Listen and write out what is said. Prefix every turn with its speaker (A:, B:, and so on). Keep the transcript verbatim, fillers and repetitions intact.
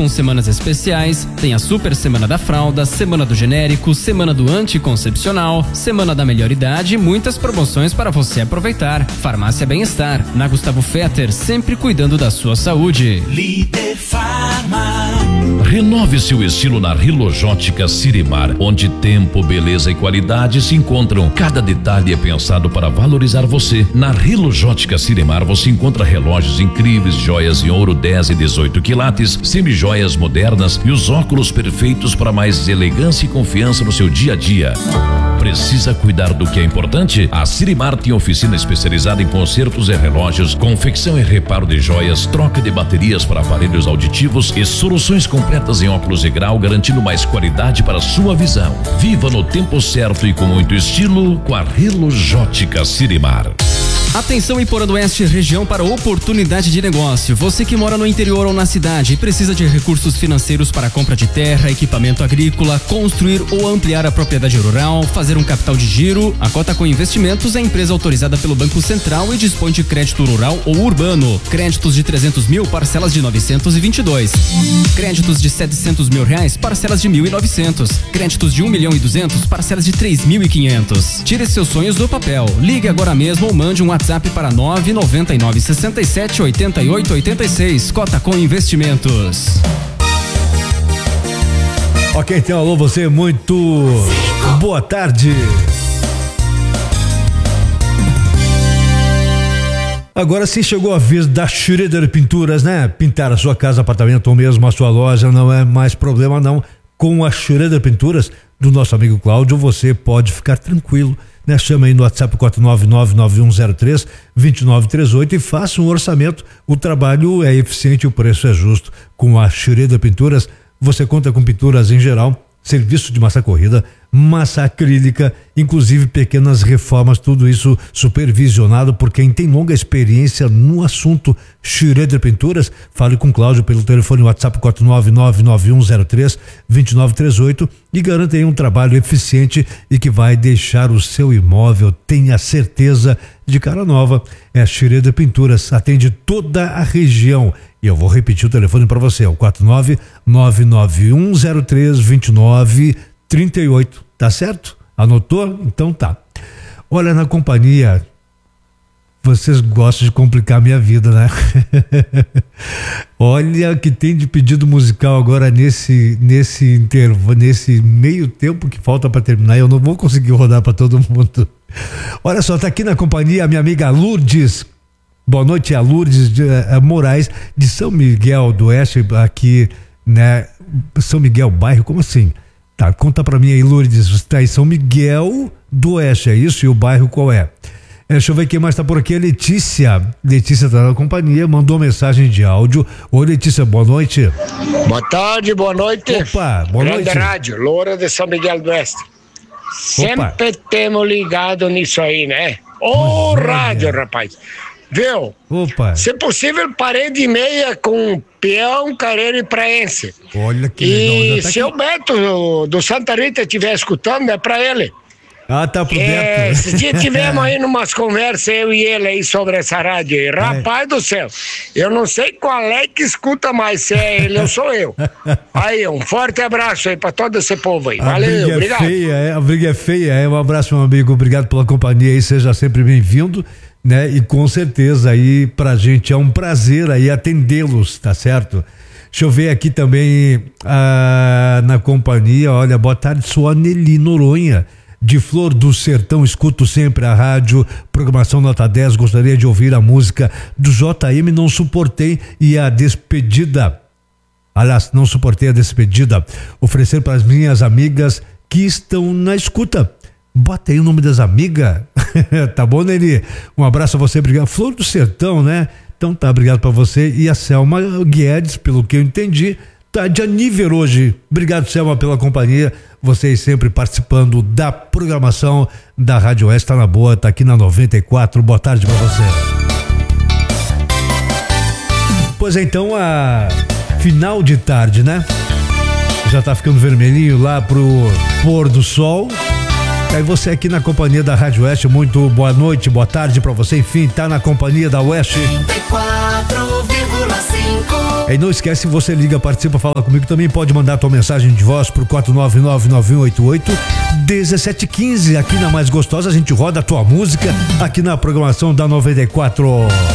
A: com semanas especiais, tem a Super Semana da Fralda, Semana do Genérico, Semana do Anticoncepcional, Semana da Melhor Idade e muitas promoções para você aproveitar. Farmácia Bem-Estar, na Gustavo Fetter, sempre cuidando da sua saúde.
B: Líder Farma.
C: Renove seu estilo na Rilojótica Sirimar, onde tempo, beleza e qualidade se encontram. Cada detalhe é pensado para valorizar você. Na Rilojótica Sirimar você encontra relógios incríveis, joias em ouro dez e dezoito quilates, semijoias modernas e os óculos perfeitos para mais elegância e confiança no seu dia a dia. Precisa cuidar do que é importante? A Sirimar tem oficina especializada em consertos e relógios, confecção e reparo de joias, troca de baterias para aparelhos auditivos e soluções completas em óculos de grau, garantindo mais qualidade para sua visão. Viva no tempo certo e com muito estilo com a Rilojótica Sirimar.
A: Atenção Iporã do Oeste, região para oportunidade de negócio. Você que mora no interior ou na cidade e precisa de recursos financeiros para compra de terra, equipamento agrícola, construir ou ampliar a propriedade rural, fazer um capital de giro, a Cotacom Investimentos é empresa autorizada pelo Banco Central e dispõe de crédito rural ou urbano. Créditos de trezentos mil, parcelas de novecentos e vinte e dois. Créditos de setecentos mil reais, parcelas de mil e novecentos. Créditos de um milhão e duzentos, parcelas de três mil e quinhentos. Tire seus sonhos do papel. Ligue agora mesmo ou mande um WhatsApp WhatsApp para nove nove nove seis sete oito oito oito seis. Cotacom Investimentos.
D: Ok, então, alô, você, muito boa tarde. Agora sim chegou a vez da Schroeder Pinturas, né? Pintar a sua casa, apartamento ou mesmo a sua loja não é mais problema não. Com a Schroeder Pinturas do nosso amigo Cláudio, você pode ficar tranquilo, né? Chama aí no WhatsApp quatro nove nove nove um zero três dois nove três oito e faça um orçamento. O trabalho é eficiente e o preço é justo. Com a Schroeder Pinturas, você conta com pinturas em geral, serviço de massa corrida, massa acrílica, inclusive pequenas reformas, tudo isso supervisionado por quem tem longa experiência no assunto. Schroeder Pinturas, fale com Cláudio pelo telefone WhatsApp quatro nove nove nove um zero três dois nove três oito e garanta aí um trabalho eficiente e que vai deixar o seu imóvel, tenha certeza, de cara nova. É Schroeder Pinturas, atende toda a região. E eu vou repetir o telefone para você, é o quatro nove nove nove um zero três dois nove três oito, tá certo? Anotou? Então tá. Olha, na companhia, vocês gostam de complicar a minha vida, né? Olha que tem de pedido musical agora nesse nesse intervalo, nesse meio tempo que falta para terminar. Eu não vou conseguir rodar para todo mundo. Olha só, tá aqui na companhia a minha amiga Lourdes. Boa noite, a Lourdes de, uh, Moraes, de São Miguel do Oeste, aqui, né? São Miguel, bairro, como assim? Tá, conta pra mim aí, Lourdes, você tá em São Miguel do Oeste, é isso? E o bairro qual é? é deixa eu ver quem mais tá por aqui, a Letícia. Letícia tá na companhia, mandou mensagem de áudio. Oi, Letícia, boa noite.
E: Boa tarde, boa noite.
D: Opa, boa
E: Grande
D: noite.
E: rádio, Loura de São Miguel do Oeste. Sempre temos ligado nisso aí, né? Ô, oh, rádio, rapaz. Viu?
D: Opa.
E: Se possível, parede e meia com peão, careiro e praense.
D: Olha que
E: legal.
D: E
E: tá se
D: aqui.
E: o Beto do Santa Rita estiver escutando, é pra ele.
D: Ah, tá pro
E: é,
D: Beto.
E: Se tivemos aí numas conversas, eu e ele aí sobre essa rádio aí. Rapaz é. do céu, eu não sei qual é que escuta mais, se é ele ou sou eu. Aí, um forte abraço aí pra todo esse povo aí.
D: A
E: Valeu, obrigado.
D: É feia, é, a briga é feia, é. Um abraço, meu amigo, obrigado pela companhia aí, seja sempre bem-vindo, né? E com certeza aí pra gente é um prazer aí atendê-los, tá certo? Deixa eu ver aqui também ah, na companhia, olha, boa tarde, sou a Nelly Noronha, de Flor do Sertão, escuto sempre a rádio, programação nota dez, gostaria de ouvir a música do J M, não suportei, e a despedida, aliás, não suportei a despedida, oferecer para as minhas amigas que estão na escuta. Bota aí o nome das amigas, tá bom, Nelly? Um abraço a você, obrigado. Flor do Sertão, né? Então tá, obrigado pra você. E a Selma Guedes, pelo que eu entendi, tá de aniversário hoje. Obrigado, Selma, pela companhia. Vocês sempre participando da programação da Rádio Oeste, tá na boa, tá aqui na noventa e quatro. Boa tarde pra você. Pois é, então, a final de tarde, né? Já tá ficando vermelhinho lá pro pôr do sol. Aí você aqui na companhia da Rádio Oeste, muito boa noite, boa tarde pra você, enfim, tá na companhia da Oeste.
B: noventa e quatro vírgula cinco
D: E não esquece, você liga, participa, fala comigo, também pode mandar tua mensagem de voz pro quatro nove nove, nove um oito oito, um sete um cinco. Aqui na Mais Gostosa a gente roda a tua música aqui na programação da noventa e quatro.